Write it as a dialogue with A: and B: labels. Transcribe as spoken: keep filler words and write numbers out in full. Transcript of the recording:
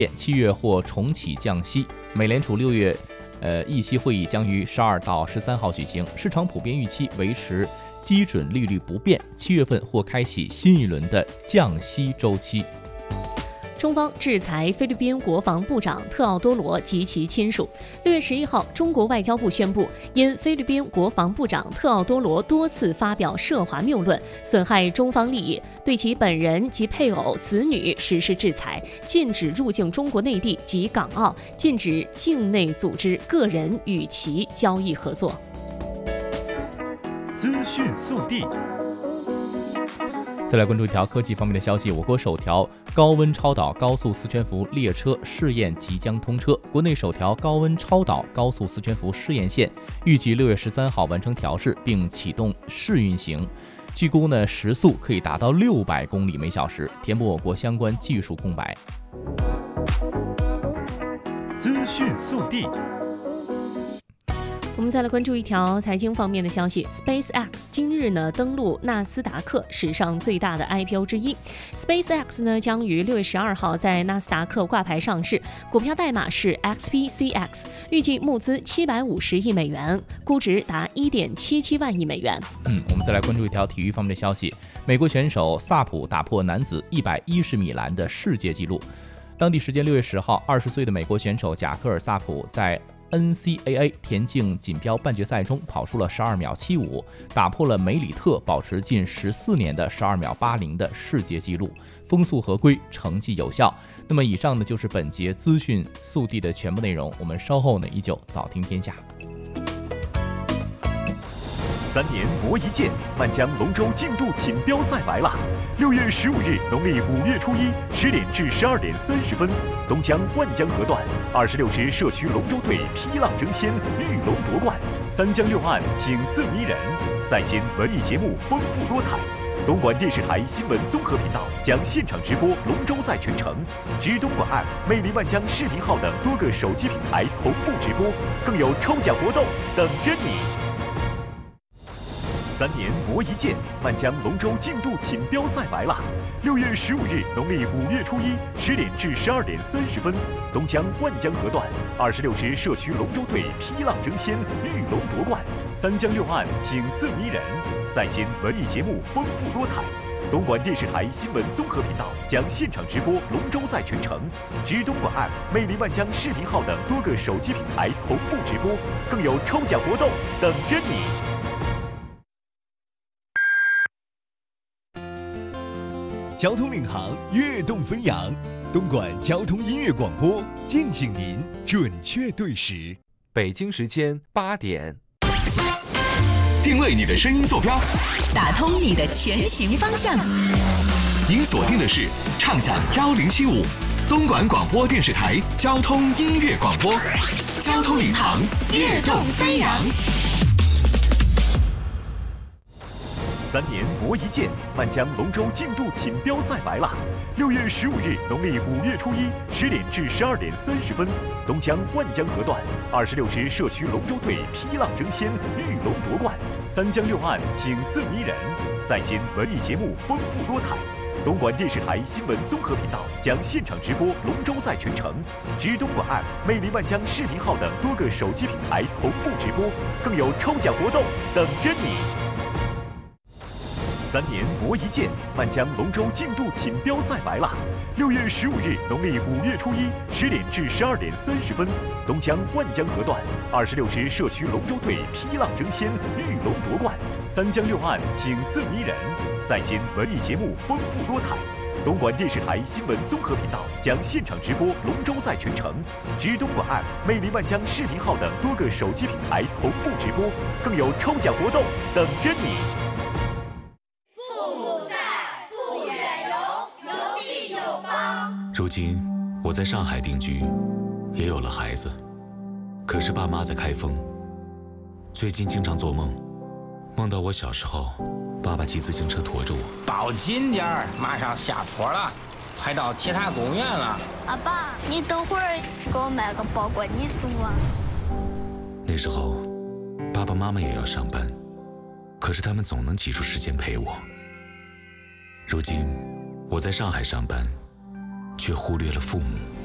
A: 七月或重启降息。美联储六月呃议息会议将于十二到十三号举行，市场普遍预期维持基准利率不变，七月份或开启新一轮的降息周期。
B: 中方制裁菲律宾国防部长特奥多罗及其亲属。六月十一号，中国外交部宣布，因菲律宾国防部长特奥多罗多次发表涉华谬论，损害中方利益，对其本人及配偶、子女实施制裁，禁止入境中国内地及港澳，禁止境内组织个人与其交易合作。
C: 资讯速递。
A: 再来关注一条科技方面的消息，我国首条高温超导高速磁悬浮列车试验即将通车。国内首条高温超导高速磁悬浮试验线预计六月十三号完成调试并启动试运行，据估呢时速可以达到六百公里每小时，填补我国相关技术空白。
C: 资讯速递。
B: 我们再来关注一条财经方面的消息 ，SpaceX 今日呢登陆纳斯达克，史上最大的 I P O 之一。SpaceX 呢将于六月十二号在纳斯达克挂牌上市，股票代码是 X P C X， 预计募资七百五十亿美元，估值达一点七七万亿美元。
A: 嗯，我们再来关注一条体育方面的消息，美国选手萨普打破男子一百一十米栏的世界纪录。当地时间六月十号，二十岁的美国选手贾克尔·萨普在N C A A 田径锦标半决赛中跑出了十二秒七五，打破了梅里特保持近十四年的十二秒八零的世界纪录，风速合规，成绩有效。那么以上呢就是本节资讯速递的全部内容，我们稍后呢依旧早听天下。
C: 三年磨一剑，万江龙舟竞渡锦标赛来了！六月十五日，农历五月初一十点至十二点三十分，东江万江河段二十六支社区龙舟队劈浪争先，遇龙夺冠。三江六岸景色迷人，赛间文艺节目丰富多彩。东莞电视台新闻综合频道将现场直播龙舟赛全程，知东莞 App、魅力万江视频号等多个手机平台同步直播，更有抽奖活动等着你。三年磨一剑，万江龙舟竞渡锦标赛来了！六月十五日，农历五月初一十点至十二点三十分，东江万江河段二十六支社区龙舟队劈浪争先，遇龙夺冠。三江六岸景色迷人，赛间文艺节目丰富多彩。东莞电视台新闻综合频道将现场直播龙舟赛全程，知东莞 App、魅力万江视频号等多个手机平台同步直播，更有抽奖活动等着你。
D: 交通领航，跃动飞扬。东莞交通音乐广播，敬请您准确对时。
E: 北京时间八点，
D: 定位你的声音坐标，
F: 打通你的前行方向。
D: 您锁定的是畅享幺零七五，东莞广播电视台交通音乐广播，交通领航，跃动飞扬。
C: 三年磨一剑，万江龙舟竞渡锦标赛来了！六月十五日，农历五月初一十点至十二点三十分，东江万江河段二十六支社区龙舟队劈浪争先，遇龙夺冠。三江六岸景色迷人，赛间文艺节目丰富多彩。东莞电视台新闻综合频道将现场直播龙舟赛全程，知东莞 App、魅力万江视频号等多个手机平台同步直播，更有抽奖活动等着你。三年磨一剑，万江龙舟竞渡锦标赛来了！六月十五日，农历五月初一十点至十二点三十分，东江万江河段二十六支社区龙舟队劈浪争先，遇龙夺冠。三江六岸景色迷人，赛间文艺节目丰富多彩。东莞电视台新闻综合频道将现场直播龙舟赛全程，知东莞 App、魅力万江视频号等多个手机平台同步直播，更有抽奖活动等着你。
G: 如今我在上海定居，也有了孩子，可是爸妈在开封。最近经常做梦，梦到我小时候，爸爸骑自行车驮着我。
H: 抱紧点儿，马上下坡了，快到铁塔公园了。
I: 阿爸，你等会儿给我买个包裹，你送我。
G: 那时候，爸爸妈妈也要上班，可是他们总能挤出时间陪我。如今我在上海上班，却忽略了父母。